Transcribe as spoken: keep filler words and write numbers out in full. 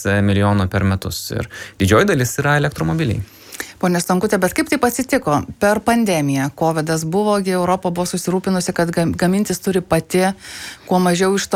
milijono per metus. Ir didžioji dalis yra elektromobiliai. Pone Stankutė, bet kaip taip atsitiko? Per pandemiją, kovidas buvo, Europa buvo susirūpinusi, kad gamintis turi pati, kuo mažiau iš to